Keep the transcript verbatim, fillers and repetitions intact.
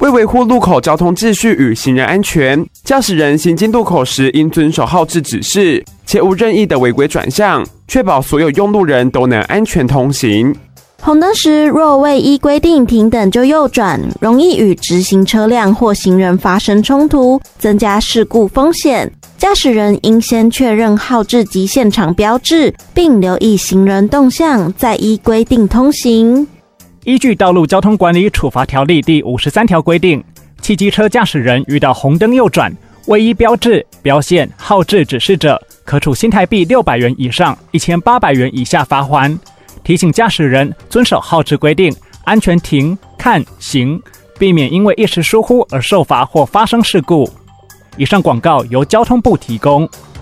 为维护路口交通秩序与行人安全，驾驶人行经路口时应遵守号志指示，且无任意的违规转向，确保所有用路人都能安全通行。 红灯时若未依规定停等就右转，容易与直行车辆或行人发生冲突，增加事故风险。驾驶人应先确认号志及现场标志，并留意行人动向，再依规定通行。 依据《道路交通管理处罚条例》第五十三条规定，汽机车驾驶人遇到红灯右转，未依标志、标线、号志指示者，可处新台币六百元以上一千八百元以下罚锾。提醒驾驶人遵守号志规定，安全停、看、行，避免因为一时疏忽而受罚或发生事故。以上广告由交通部提供。